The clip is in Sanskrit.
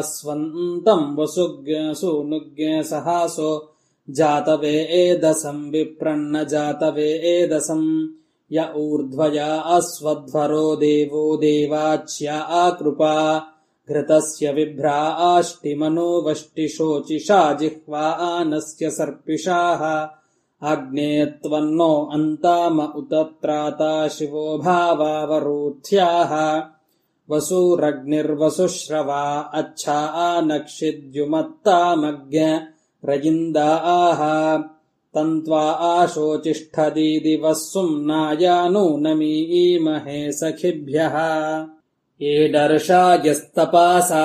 स्वन्तम् वसुग्सूनुग् सहासो जातवेदसम् विप्रन्न जातवेदसम् य ऊर्ध्वया अस्वध्वरो देवो देवाच्या कृपा घृतस्य विभ्राष्टिमनो वष्टिशोचिषा जिह्वा आनस्य सर्पिषाः अग्ने त्वन्नो अन्ताम उत त्राता शिवो भावावरोध्याः वसुरग्निर्वसुश्रवा अच्छा नक्षिद्युमत्तामज्ञ रयिन्दाः तन्त्वा आशोचिष्ठदीदिवः सुम्नाया नूनमीमहे सखिभ्यः एडर्षायस्तपासा